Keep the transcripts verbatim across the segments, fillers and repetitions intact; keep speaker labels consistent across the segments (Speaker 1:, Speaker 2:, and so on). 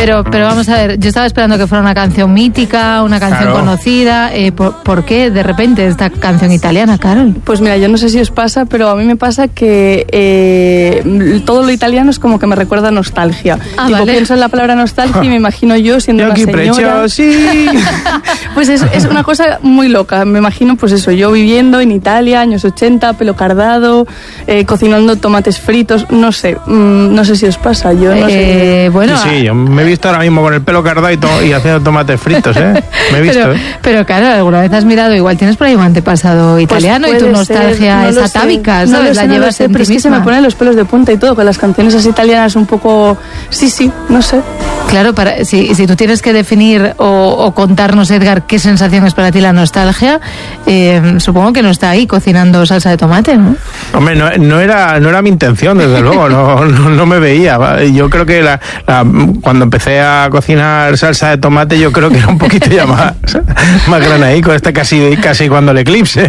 Speaker 1: Pero, pero vamos a ver, yo estaba esperando que fuera una canción mítica, una canción claro. conocida. Eh, ¿por, ¿Por qué de repente esta canción italiana, Carol?
Speaker 2: Pues mira, yo no sé si os pasa, pero a mí me pasa que eh, todo lo italiano es como que me recuerda a nostalgia.
Speaker 1: Ah,
Speaker 2: tipo,
Speaker 1: vale.
Speaker 2: pienso en la palabra nostalgia y me imagino yo siendo
Speaker 3: yo
Speaker 2: una
Speaker 3: aquí
Speaker 2: señora.
Speaker 3: Sí.
Speaker 2: Pues es, es una cosa muy loca. Me imagino, pues eso, yo viviendo en Italia, años ochenta, pelo cardado, eh, cocinando tomates fritos, no sé, mmm, no sé si os pasa, yo no
Speaker 1: eh,
Speaker 2: sé.
Speaker 1: Bueno,
Speaker 3: sí, sí, yo me he visto ahora mismo con el pelo cardado y, to- y haciendo tomates fritos, ¿eh? Me he visto,
Speaker 1: pero,
Speaker 3: ¿eh?
Speaker 1: Pero claro, alguna vez has mirado, igual tienes por ahí un antepasado italiano
Speaker 2: pues
Speaker 1: y tu nostalgia
Speaker 2: ser, no
Speaker 1: es atávica,
Speaker 2: sé,
Speaker 1: ¿sabes?
Speaker 2: No
Speaker 1: la
Speaker 2: sé,
Speaker 1: llevas
Speaker 2: no sé,
Speaker 1: en
Speaker 2: pero
Speaker 1: ti
Speaker 2: es que
Speaker 1: misma.
Speaker 2: se me ponen los pelos de punta y todo, con las canciones así italianas un poco... Sí, sí, no sé.
Speaker 1: Claro, para, si, si tú tienes que definir o, o contarnos, Edgar, qué sensación es para ti la nostalgia, eh, supongo que no está ahí cocinando salsa de tomate, ¿no?
Speaker 3: Hombre, no, no era no era mi intención, desde luego, no, no, no me veía. Yo creo que la, la, cuando empecé a cocinar salsa de tomate, yo creo que era un poquito ya más, más granaico, este casi, casi cuando el eclipse.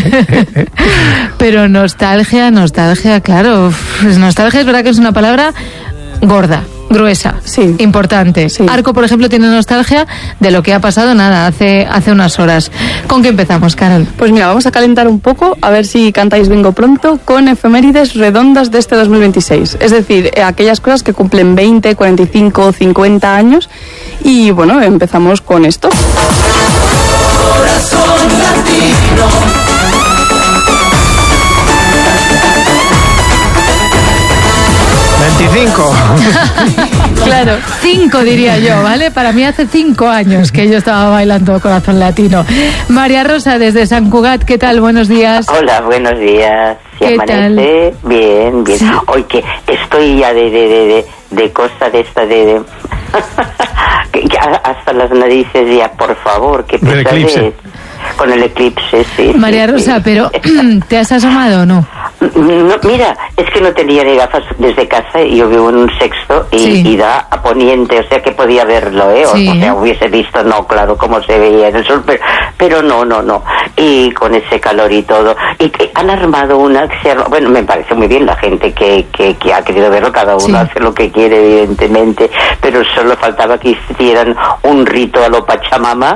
Speaker 1: Pero nostalgia, nostalgia, claro. Pues nostalgia es verdad que es una palabra gorda. Gruesa,
Speaker 2: sí,
Speaker 1: importante.
Speaker 2: Sí.
Speaker 1: Arco, por ejemplo, tiene nostalgia de lo que ha pasado, nada, hace, hace unas horas. ¿Con qué empezamos, Carol?
Speaker 2: Pues mira, vamos a calentar un poco, a ver si cantáis bingo pronto, con efemérides redondas de este dos mil veintiséis. Es decir, eh, aquellas cosas que cumplen veinte, cuarenta y cinco, cincuenta años. Y bueno, empezamos con esto.
Speaker 4: Corazón latino.
Speaker 3: veinticinco.
Speaker 1: Claro, cinco diría yo, ¿vale? Para mí hace cinco años que yo estaba bailando Corazón Latino. María Rosa, desde San Cugat, ¿qué tal? Buenos días.
Speaker 5: Hola, buenos días. ¿Sí
Speaker 1: ¿Qué
Speaker 5: amanece?
Speaker 1: tal?
Speaker 5: Bien, bien.
Speaker 1: Sí.
Speaker 5: Hoy que estoy ya de, de, de, de, de cosa de esta de... de que, que hasta las narices ya, por favor, que
Speaker 3: Del eclipse.
Speaker 5: Con el eclipse, sí.
Speaker 1: María
Speaker 5: sí,
Speaker 1: Rosa,
Speaker 5: sí.
Speaker 1: pero ¿te has asomado o no?
Speaker 5: No, mira, es que no tenía ni gafas desde casa y yo vivo en un sexto y,
Speaker 1: Sí.
Speaker 5: y da a poniente, o sea que podía verlo, ¿eh? O,
Speaker 1: Sí.
Speaker 5: o sea, hubiese visto, no, claro, cómo se veía en el sol, pero, pero no, no, no. Y con ese calor y todo. Y que han armado una, que se arma- bueno, me parece muy bien la gente que, que, que ha querido verlo, cada uno
Speaker 1: Sí.
Speaker 5: hace lo que quiere, evidentemente, pero solo faltaba que hicieran un rito a lo Pachamama.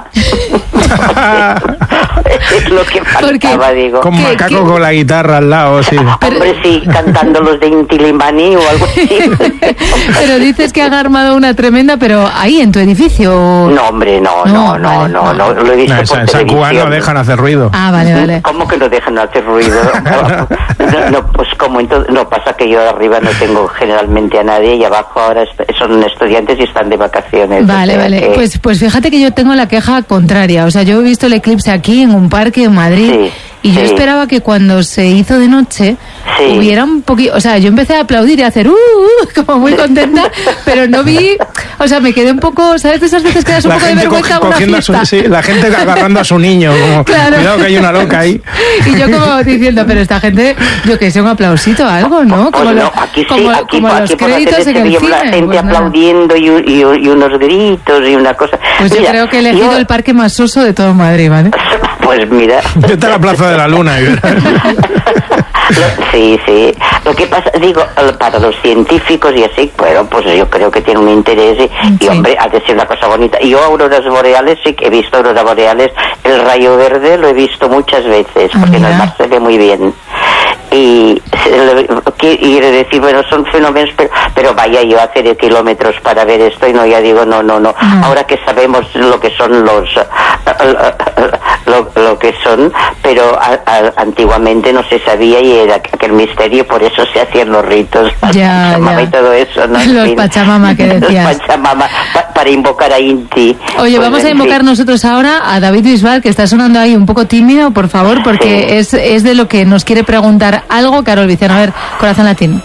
Speaker 5: Es lo que faltaba, digo.
Speaker 3: Con
Speaker 1: ¿Qué-
Speaker 3: macaco
Speaker 1: qué?
Speaker 3: con la guitarra al lado, sí.
Speaker 5: Hombre, sí, cantando los de Inti Limani o algo así.
Speaker 1: Pero dices que han armado una tremenda, pero ahí en tu edificio.
Speaker 5: No, hombre, no, no,
Speaker 1: No,
Speaker 5: no,
Speaker 1: vale.
Speaker 5: no, no, lo he visto
Speaker 3: No,
Speaker 5: por
Speaker 3: en San Cugat
Speaker 5: televisión.
Speaker 3: no dejan hacer ruido.
Speaker 1: Ah, vale, vale.
Speaker 5: ¿Cómo que no dejan hacer ruido? No, no, pues como entonces, no pasa que yo arriba no tengo generalmente a nadie y abajo ahora est- son estudiantes y están de vacaciones.
Speaker 1: Vale,
Speaker 5: o sea
Speaker 1: vale.
Speaker 5: que-
Speaker 1: Pues, pues fíjate que yo tengo la queja contraria. O sea, yo he visto el eclipse aquí en un parque en Madrid
Speaker 5: Sí,
Speaker 1: y yo
Speaker 5: sí.
Speaker 1: esperaba que cuando se hizo de noche
Speaker 5: Sí.
Speaker 1: hubiera un poquito... O sea, yo empecé a aplaudir y a hacer uh, uh, como muy contenta, pero no vi... O sea, me quedé un poco... ¿Sabes de esas veces que das un
Speaker 3: La
Speaker 1: poco de
Speaker 3: gente
Speaker 1: vergüenza a
Speaker 3: co-
Speaker 1: una
Speaker 3: cogiendo a su,
Speaker 1: fiesta?
Speaker 3: sí, la gente agarrando a su niño, como,
Speaker 1: Claro.
Speaker 3: cuidado que hay una loca ahí.
Speaker 1: Y yo como diciendo, pero esta gente, yo que sé, un aplausito, algo, ¿no?
Speaker 5: Pues
Speaker 1: Como,
Speaker 5: no,
Speaker 1: lo-
Speaker 5: aquí sí,
Speaker 1: como,
Speaker 5: aquí,
Speaker 1: como
Speaker 5: aquí
Speaker 1: los
Speaker 5: por la
Speaker 1: créditos
Speaker 5: tele
Speaker 1: en
Speaker 5: se
Speaker 1: el
Speaker 5: veía
Speaker 1: cine.
Speaker 5: la gente
Speaker 1: Pues nada.
Speaker 5: aplaudiendo y, y, y unos gritos y una cosa.
Speaker 1: Pues yo
Speaker 5: Mira,
Speaker 1: creo que he elegido
Speaker 5: yo-
Speaker 1: el parque más soso de todo Madrid, ¿vale?
Speaker 5: Pues mira.
Speaker 3: Vete a la Plaza de la Luna y verás.
Speaker 5: Lo- Sí, sí. Lo que pasa, digo, eh, para los científicos y así, bueno, pues yo creo que tiene un interés y, y,
Speaker 1: Sí.
Speaker 5: hombre, ha de ser una cosa bonita. Yo auroras boreales, sí que he visto auroras boreales. El rayo verde lo he visto muchas veces,
Speaker 1: Ah,
Speaker 5: porque en el
Speaker 1: mira.
Speaker 5: mar se ve muy bien. Y se- lo- que- quiere decir, bueno, son fenómenos, pero, pero vaya yo a hacer kilómetros para ver esto y no, ya digo, no, no, no.
Speaker 1: No.
Speaker 5: Ahora que sabemos lo que son los, lo, lo que son, pero a- a- antiguamente no se sabía y era aquel misterio, por eso se hacían los ritos,
Speaker 1: Ya,
Speaker 5: Pachamama
Speaker 1: ya.
Speaker 5: y todo eso, ¿no? En
Speaker 1: Los
Speaker 5: fin.
Speaker 1: Pachamama que decías.
Speaker 5: Los Pachamama, pa- para invocar a Inti.
Speaker 1: Oye,
Speaker 5: Pues,
Speaker 1: vamos a
Speaker 5: en
Speaker 1: invocar
Speaker 5: fin.
Speaker 1: nosotros ahora a David Bisbal, que está sonando ahí un poco tímido, por favor, porque
Speaker 5: Sí.
Speaker 1: es, es de lo que nos quiere preguntar algo Carol Viciano. A ver, Corazón Latino.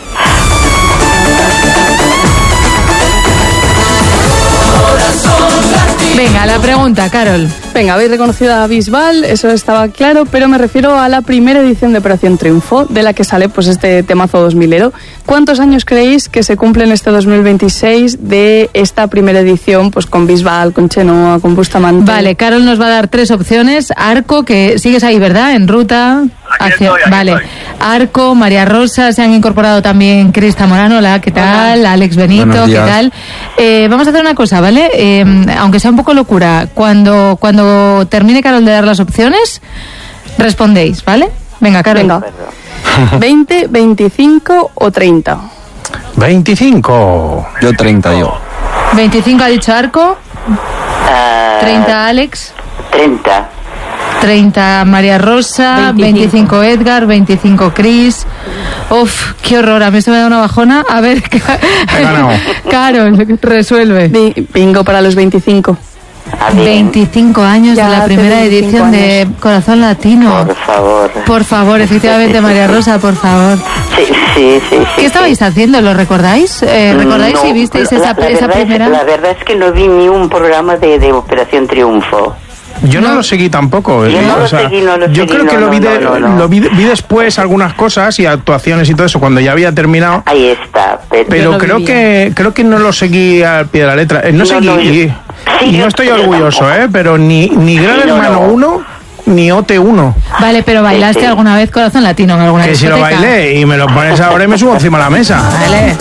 Speaker 1: Venga, la pregunta, Carol.
Speaker 2: Venga, habéis reconocido a Bisbal, eso estaba claro, pero me refiero a la primera edición de Operación Triunfo, de la que sale pues este temazo dos milero. ¿Cuántos años creéis que se cumplen este dos mil veintiséis de esta primera edición, pues con Bisbal, con Chenoa, con Bustamante?
Speaker 1: Vale, Carol nos va a dar tres opciones. Arco, que sigues ahí, ¿verdad? En ruta.
Speaker 6: aquí
Speaker 1: Acción.
Speaker 6: estoy, aquí
Speaker 1: Vale.
Speaker 6: estoy.
Speaker 1: Arco, María Rosa, se han incorporado también Crista Morano, hola, ¿qué tal?
Speaker 2: Hola.
Speaker 1: Alex Benito,
Speaker 7: Buenos
Speaker 1: ¿qué
Speaker 7: días.
Speaker 1: tal? Eh, vamos a hacer una cosa, ¿vale? Eh, aunque sea un poco locura, cuando, cuando termine Carol de dar las opciones, respondéis, ¿vale? Venga, Carol.
Speaker 2: Venga. veinte, veinticinco o treinta.
Speaker 3: veinticinco.
Speaker 7: Yo treinta digo.
Speaker 1: veinticinco ha dicho Arco,
Speaker 5: Ah,
Speaker 1: treinta Alex,
Speaker 5: treinta.
Speaker 1: treinta María Rosa,
Speaker 2: veinticinco.
Speaker 1: veinticinco Edgar, veinticinco Chris. Uf, qué horror, a mí esto me da una bajona. A ver,
Speaker 3: He ganado.
Speaker 1: Carol, resuelve.
Speaker 2: Bi- Bingo para los veinticinco.
Speaker 5: Ah, bien.
Speaker 1: veinticinco años
Speaker 2: Ya
Speaker 1: de la
Speaker 2: hace
Speaker 1: primera
Speaker 2: veinticinco
Speaker 1: edición de Corazón Latino.
Speaker 5: Por favor.
Speaker 1: Por favor, efectivamente, María Rosa, por favor.
Speaker 5: Sí, sí, sí. sí,
Speaker 1: ¿Qué estabais
Speaker 5: sí.
Speaker 1: haciendo? ¿Lo recordáis? Eh, ¿Recordáis
Speaker 5: No,
Speaker 1: si visteis
Speaker 5: la-
Speaker 1: esa,
Speaker 5: la
Speaker 1: esa
Speaker 5: verdad es-
Speaker 1: primera?
Speaker 5: la verdad es que no vi ni un programa de, de Operación Triunfo.
Speaker 3: Yo no,
Speaker 1: No.
Speaker 3: lo seguí tampoco.
Speaker 5: Yo
Speaker 3: ¿eh?
Speaker 5: no lo
Speaker 3: O sea,
Speaker 5: seguí, no lo
Speaker 3: yo
Speaker 5: seguí,
Speaker 3: creo que
Speaker 5: no,
Speaker 3: lo, vi
Speaker 5: no,
Speaker 3: de-
Speaker 5: no, no.
Speaker 3: lo vi, vi después algunas cosas y actuaciones y todo eso cuando ya había terminado.
Speaker 5: Ahí está. Pero,
Speaker 3: Pero
Speaker 1: no
Speaker 3: creo
Speaker 1: vivía.
Speaker 3: que creo que no lo seguí al pie de la letra. Eh, No,
Speaker 5: No,
Speaker 3: seguí
Speaker 5: no, yo-
Speaker 3: y,
Speaker 5: sí,
Speaker 3: y
Speaker 5: yo-
Speaker 3: no estoy
Speaker 5: yo
Speaker 3: orgulloso,
Speaker 5: tampoco.
Speaker 3: ¿eh? Pero ni ni Gran
Speaker 5: Sí, no,
Speaker 3: Hermano
Speaker 5: no.
Speaker 3: uno ni O T uno.
Speaker 1: Vale, pero ¿bailaste
Speaker 5: Sí, sí.
Speaker 1: alguna vez Corazón Latino en alguna
Speaker 3: Que si lo
Speaker 1: discoteca?
Speaker 3: bailé y me lo pones ahora y me subo encima de la mesa.
Speaker 1: Vale.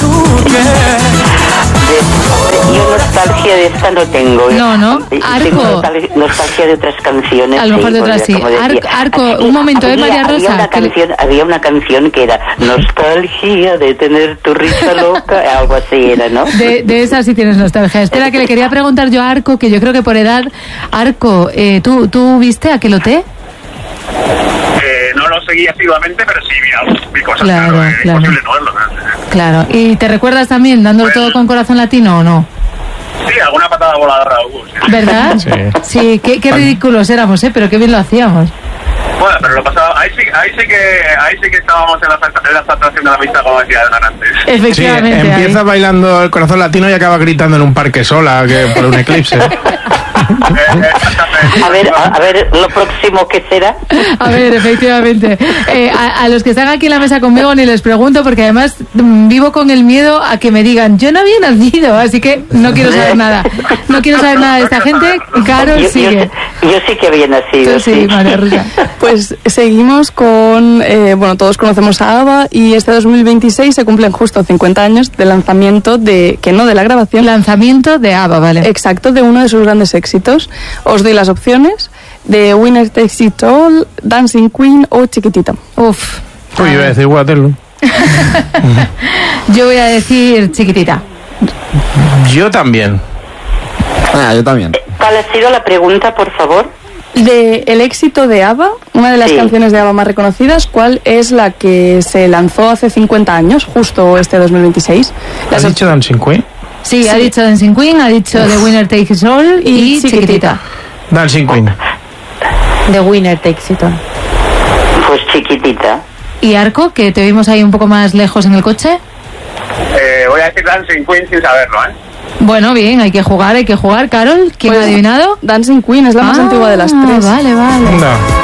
Speaker 5: de- yo nostalgia de esta no tengo.
Speaker 1: No, no.
Speaker 5: Tengo
Speaker 1: Arco.
Speaker 5: nostal- nostalgia de otras canciones.
Speaker 1: A lo mejor
Speaker 5: sí,
Speaker 1: de otras
Speaker 5: porque,
Speaker 1: sí.
Speaker 5: como decía-
Speaker 1: Arco- Arco,
Speaker 5: Ah, sí,
Speaker 1: un momento, ¿eh,
Speaker 5: había-
Speaker 1: María
Speaker 5: había
Speaker 1: Rosa?
Speaker 5: Una
Speaker 1: Que le-
Speaker 5: canción, había una canción que era Nostalgia de tener tu risa loca, algo así era, ¿no?
Speaker 1: De, de esa sí tienes nostalgia. Espera, que le quería preguntar yo a Arco, que yo creo que por edad... Arco, eh, ¿tú, ¿tú viste Aquelote?
Speaker 6: Eh, no lo seguí asiduamente, pero sí vi, algo, vi cosas.
Speaker 1: Claro,
Speaker 6: Claro, eh,
Speaker 1: claro.
Speaker 6: imposible no verlo.
Speaker 1: Claro. ¿Y te recuerdas también dándolo
Speaker 6: Pues-
Speaker 1: todo con Corazón Latino o no?
Speaker 6: Sí, alguna patada voladora hubo. Sí.
Speaker 1: ¿Verdad?
Speaker 3: Sí.
Speaker 1: Sí, qué, qué ridículos éramos, ¿eh? Pero qué bien lo hacíamos.
Speaker 6: Bueno, pero lo pasaba. Ahí sí, ahí sí que, ahí sí que estábamos en la, en la atracción de la vista, como decía Edgar antes.
Speaker 3: Sí,
Speaker 1: Efectivamente.
Speaker 3: empieza
Speaker 1: ahí.
Speaker 3: bailando el Corazón Latino y acaba gritando en un parque sola que por un eclipse.
Speaker 6: Eh, eh, exactamente.
Speaker 5: A ver, a, a ver, lo próximo que será.
Speaker 1: A ver, efectivamente. Eh, a, a los que están aquí en la mesa conmigo ni les pregunto porque además mm, vivo con el miedo a que me digan, yo no había nacido, así que no quiero saber nada. No quiero saber nada de esta gente. Carol
Speaker 5: yo, yo-
Speaker 1: sigue.
Speaker 5: yo sí que había nacido.
Speaker 1: Tú sí, María Rosa.
Speaker 2: Pues seguimos con, eh, bueno, todos conocemos a ABBA y este dos mil veintiséis se cumplen justo cincuenta años del lanzamiento de, que no de la grabación,
Speaker 1: Lanzamiento de ABBA, vale.
Speaker 2: exacto, de uno de sus grandes éxitos. Os doy las opciones de Winner Takes It All, Dancing Queen o Chiquitita.
Speaker 1: Uf.
Speaker 3: Uy, iba a decir Waterloo.
Speaker 1: Yo voy a decir Chiquitita.
Speaker 3: Yo también.
Speaker 7: Ah, yo también.
Speaker 5: ¿Cuál ha sido la pregunta, por favor?
Speaker 2: De el éxito de ABBA, una de las
Speaker 5: Sí.
Speaker 2: canciones de ABBA más reconocidas, ¿cuál es la que se lanzó hace cincuenta años, justo este dos mil veintiséis?
Speaker 3: ¿Has
Speaker 2: Las
Speaker 3: dicho Dancing Queen?
Speaker 1: Sí, ha dicho Dancing Queen, ha dicho The Winner Takes It All y,
Speaker 2: Y
Speaker 1: Chiquitita.
Speaker 2: Chiquitita.
Speaker 3: Dancing Queen.
Speaker 8: The Winner Takes It All.
Speaker 5: Pues Chiquitita.
Speaker 1: ¿Y Arco, que te vimos ahí un poco más lejos en el coche?
Speaker 6: Eh, voy a decir Dancing Queen sin saberlo, ¿eh?
Speaker 1: Bueno, bien, hay que jugar, hay que jugar. Carol, ¿quién
Speaker 2: Pues,
Speaker 1: ha adivinado?
Speaker 2: Dancing Queen es la más
Speaker 1: Ah,
Speaker 2: antigua de las tres.
Speaker 1: Vale, vale.
Speaker 3: Anda.